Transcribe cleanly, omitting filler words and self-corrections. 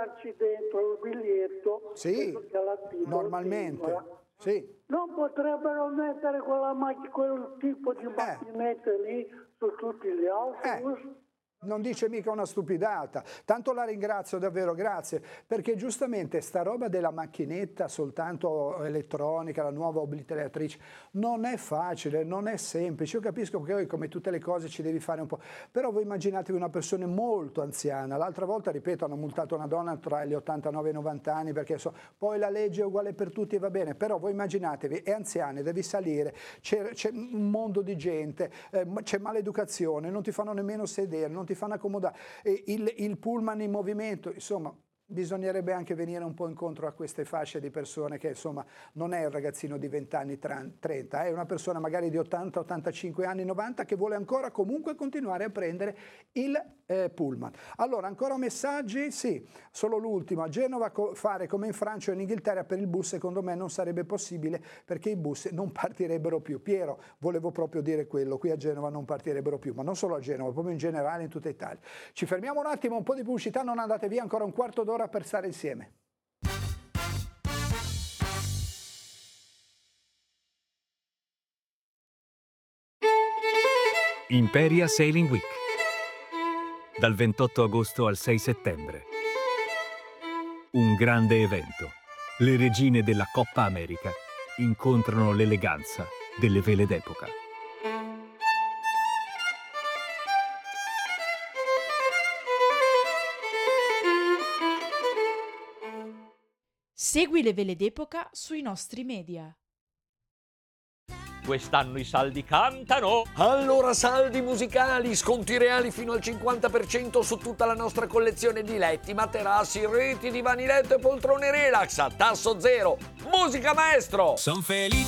darci dentro il biglietto, Sì, normalmente. Sì. Non potrebbero mettere quel tipo di macchinette lì su tutti gli autobus? Non dice mica una stupidata, tanto la ringrazio davvero, grazie, perché giustamente sta roba della macchinetta soltanto elettronica, la nuova obliteratrice, non è facile, non è semplice. Io capisco che poi come tutte le cose ci devi fare un po', però voi immaginatevi una persona molto anziana, l'altra volta, ripeto, hanno multato una donna tra gli 89 e i 90 anni, perché poi la legge è uguale per tutti e va bene, però voi immaginatevi, è anziana, devi salire, c'è un mondo di gente, c'è maleducazione, non ti fanno nemmeno sedere, non ti fanno accomodare, il pullman in movimento, insomma bisognerebbe anche venire un po' incontro a queste fasce di persone che insomma non è un ragazzino di 20 anni, 30, è una persona magari di 80, 85 anni, 90 che vuole ancora comunque continuare a prendere il pullman. Allora ancora messaggi? Sì, solo l'ultimo. A Genova fare come in Francia o in Inghilterra per il bus secondo me non sarebbe possibile perché i bus non partirebbero più. Piero, volevo proprio dire quello, qui a Genova non partirebbero più, ma non solo a Genova, proprio in generale in tutta Italia. Ci fermiamo un attimo, un po' di pubblicità, non andate via, ancora un quarto d'ora per stare insieme. Imperia Sailing Week, dal 28 agosto al 6 settembre. Un grande evento. Le regine della Coppa America incontrano l'eleganza delle vele d'epoca. Segui le vele d'epoca sui nostri media. Quest'anno i saldi cantano! Allora saldi musicali, sconti reali fino al 50% su tutta la nostra collezione di letti, materassi, reti, divani letto e poltrone relax a tasso zero. Musica maestro! Son felice.